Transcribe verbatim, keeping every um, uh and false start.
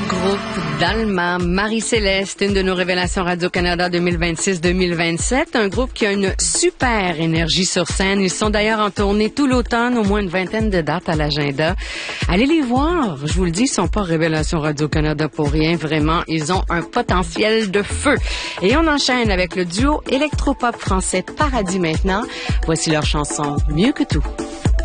Groupe d'Allemand, Marie-Céleste, une de nos révélations Radio-Canada deux mille vingt-six deux mille vingt-sept. Un groupe qui a une super énergie sur scène. Ils sont d'ailleurs en tournée tout l'automne, au moins une vingtaine de dates à l'agenda. Allez les voir. Je vous le dis, ils sont pas révélations Radio-Canada pour rien. Vraiment, ils ont un potentiel de feu. Et on enchaîne avec le duo électropop français Paradis maintenant. Voici leur chanson Mieux que tout.